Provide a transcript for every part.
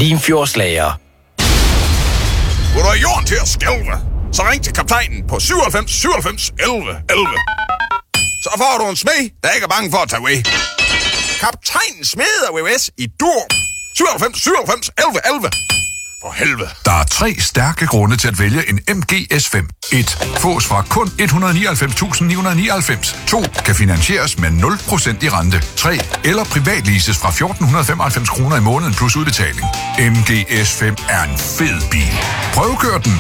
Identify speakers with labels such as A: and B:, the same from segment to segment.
A: Limfjordslager.
B: Vil du have jorden til at skælve? Så ring til kaptajnen på 97 97 11 11. Så får du en smed, der ikke er bange for at tage ved. Kaptajnen smeder VVS i Dur. 97 97 11 11. For helvede.
C: Der er 3 stærke grunde til at vælge en MG S5. 1. Fås fra kun 199.999. 2. Kan finansieres med 0% i rente. 3. Eller privatleases fra 1.495 kroner i måneden plus udbetaling. MG S5 er en fed bil. Prøvekør den.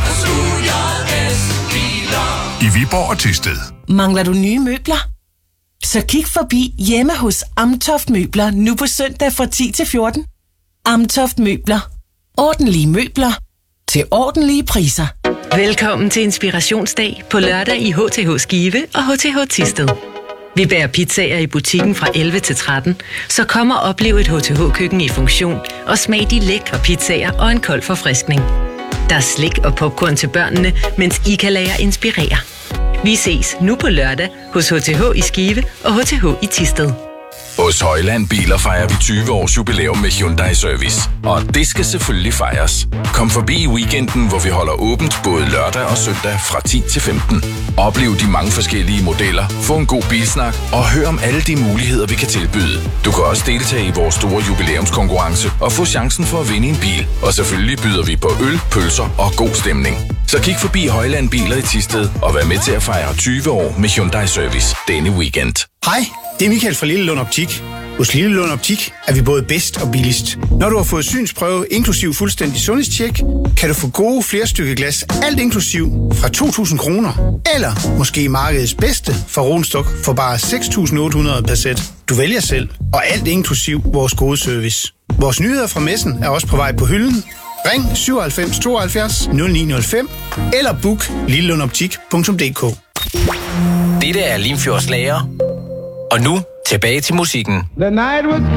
C: I Viborg og Thisted.
D: Mangler du nye møbler? Så kig forbi hjemme hos Amtoft Møbler nu på søndag fra 10 til 14. Amtoft Møbler. Ordentlige møbler til ordentlige priser.
E: Velkommen til Inspirationsdag på lørdag i HTH Skive og HTH Thisted. Vi bærer pizzaer i butikken fra 11 til 13, så kom og oplev et HTH-køkken i funktion og smag de lækre pizzaer og en kold forfriskning. Der er slik og popcorn til børnene, mens I kan lade jer inspirere. Vi ses nu på lørdag hos HTH i Skive og HTH i Thisted.
F: Hos Højland Biler fejrer vi 20 års jubilæum med Hyundai Service. Og det skal selvfølgelig fejres. Kom forbi i weekenden, hvor vi holder åbent både lørdag og søndag fra 10 til 15. Oplev de mange forskellige modeller, få en god bilsnak og hør om alle de muligheder, vi kan tilbyde. Du kan også deltage i vores store jubilæumskonkurrence og få chancen for at vinde en bil. Og selvfølgelig byder vi på øl, pølser og god stemning. Så kig forbi Højland Biler i Thisted og vær med til at fejre 20 år med Hyundai Service denne weekend.
G: Hej, det er Michael fra Lille Lund Optik. Hos Lille Lund Optik er vi både bedst og billigst. Når du har fået synsprøve inklusiv fuldstændig sundhedstjek, kan du få gode flerstykkeglas, alt inklusiv, fra 2.000 kroner. Eller måske markedets bedste fra Ronstok for bare 6.800 per sæt. Du vælger selv, og alt inklusiv vores gode service. Vores nyheder fra messen er også på vej på hylden. Ring 97 72 0905 eller book lillelundoptik.dk.
A: Dette er Limfjordslager. Og nu tilbage til musikken.